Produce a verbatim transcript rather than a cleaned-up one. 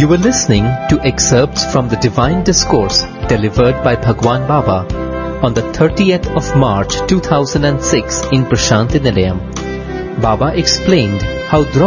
You were listening to excerpts from the Divine Discourse delivered by Bhagwan Baba on the thirtieth of March two thousand six in Prashanthi Nilayam. Baba explained how